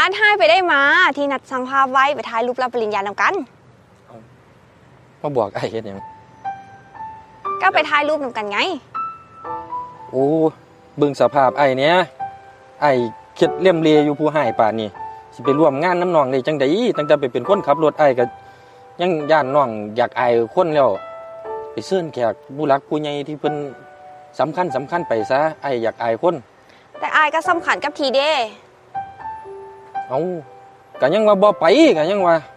านให้ไปได้มาที่นัดสั่งภาพไว้ไปถ่ายรูปรับปริญญานำกันมาบอกไอ้เฮ็ดหยังก็ไปถ่ายรูปนำกันไงโอ้เบิ่งสภาพไอ้เนี่ยไอ้เข็ดเลี่ยมเลอยู่ผู้หายป่านนี้สิไปร่วมงานน้ำน้องได้จังได๋ตั้งแต่ไปเป็นคนขับรถไอ้ก็ยังย่านน้องอยากอายคนแล้วไปเชิญแขกผู้หลักผู้ใหญ่ที่เพิ่นสำคัญไปซะไอ้อยากอายคนแต่อายก็สำคัญกับทีเด้เอ้าก็ยังว่าบ่ไปก็ยังว่า